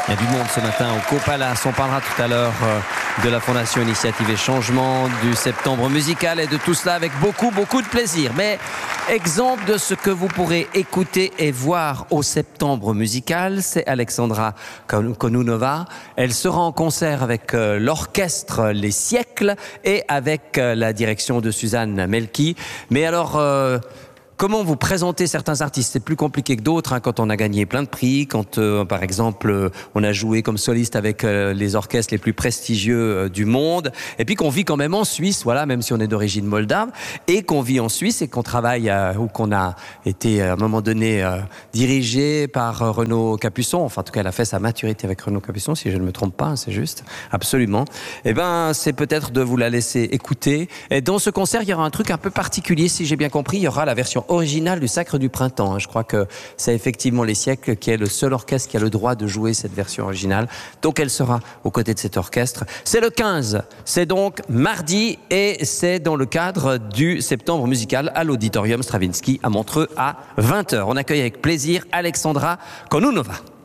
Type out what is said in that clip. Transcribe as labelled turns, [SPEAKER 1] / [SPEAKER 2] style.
[SPEAKER 1] Il y a du monde ce matin au Copalace. On parlera tout à l'heure de la Fondation Initiative et Changement, du septembre musical et de tout cela avec beaucoup de plaisir. Mais exemple de ce que vous pourrez écouter et voir au septembre musical, c'est Alexandra Konounova. Elle sera en concert avec l'orchestre Les Siècles et avec la direction de Suzanne Melki. Mais alors... comment vous présentez certains artistes? C'est plus compliqué que d'autres quand on a gagné plein de prix, quand par exemple on a joué comme soliste avec les orchestres les plus prestigieux du monde, et puis qu'on vit quand même en Suisse, voilà, même si on est d'origine moldave, et qu'on vit en Suisse et qu'on travaille ou qu'on a été à un moment donné dirigé par Renaud Capuçon. Enfin, en tout cas, elle a fait sa maturité avec Renaud Capuçon, si je ne me trompe pas, c'est juste, absolument. Eh ben, c'est peut-être de vous la laisser écouter. Et dans ce concert, il y aura un truc un peu particulier, si j'ai bien compris. Il y aura la version original du Sacre du Printemps. Je crois que c'est effectivement Les Siècles qui est le seul orchestre qui a le droit de jouer cette version originale. Donc elle sera aux côtés de cet orchestre. C'est le 15, c'est donc mardi et c'est dans le cadre du septembre musical à l'Auditorium Stravinsky à Montreux à 20h. On accueille avec plaisir Alexandra Konounova.